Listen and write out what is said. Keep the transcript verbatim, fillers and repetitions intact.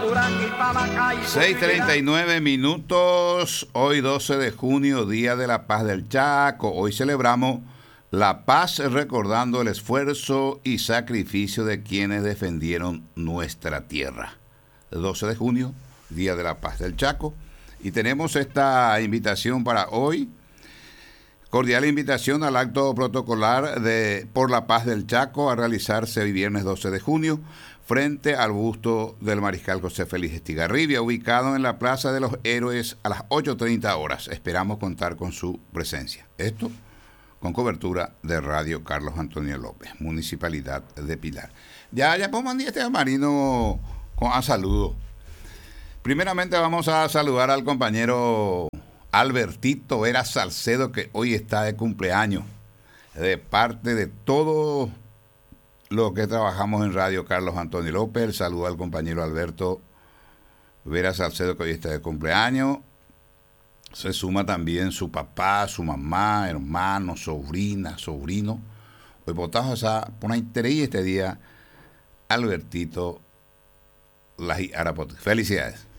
seis treinta y nueve minutos, hoy doce de junio, Día de la Paz del Chaco. Hoy celebramos la paz recordando el esfuerzo y sacrificio de quienes defendieron nuestra tierra. doce de junio, Día de la Paz del Chaco. Y tenemos esta invitación para hoy. Cordial invitación al acto protocolar de Por la Paz del Chaco a realizarse el viernes doce de junio frente al busto del mariscal José Félix Estigarribia, ubicado en la Plaza de los Héroes a las ocho treinta horas. Esperamos contar con su presencia. Esto con cobertura de Radio Carlos Antonio López, Municipalidad de Pilar. Ya, ya podemos mandar este marino con a saludo. Primeramente vamos a saludar al compañero Albertito Vera Salcedo, que hoy está de cumpleaños, de parte de todo lo que trabajamos en Radio Carlos Antonio López. El saludo al compañero Alberto Vera Salcedo, que hoy está de cumpleaños. Se suma también su papá, su mamá, hermano, sobrina, sobrino. Hoy votamos a poner interés este día, Albertito Laji Arapote. Felicidades.